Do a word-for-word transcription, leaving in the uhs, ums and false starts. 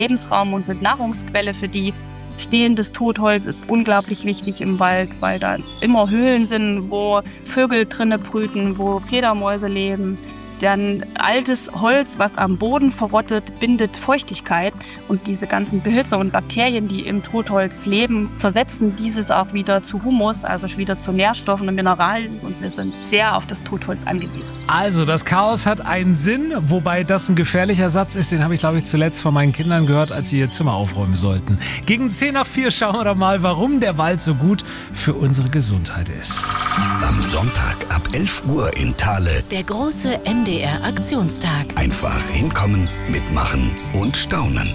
Lebensraum und sind Nahrungsquelle für die. Stehendes Totholz ist unglaublich wichtig im Wald, weil da immer Höhlen sind, wo Vögel drinne brüten, wo Fledermäuse leben. Dann altes Holz, was am Boden verrottet, bindet Feuchtigkeit. Und diese ganzen Pilze und Bakterien, die im Totholz leben, zersetzen dieses auch wieder zu Humus, also wieder zu Nährstoffen und Mineralien. Und wir sind sehr auf das Totholz angewiesen. Also, das Chaos hat einen Sinn, wobei das ein gefährlicher Satz ist. Den habe ich, glaube ich, zuletzt von meinen Kindern gehört, als sie ihr Zimmer aufräumen sollten. Gegen zehn nach vier schauen wir doch mal, warum der Wald so gut für unsere Gesundheit ist. Am Sonntag ab elf Uhr in Thale. Der große M D R Aktionstag. Einfach hinkommen, mitmachen und staunen.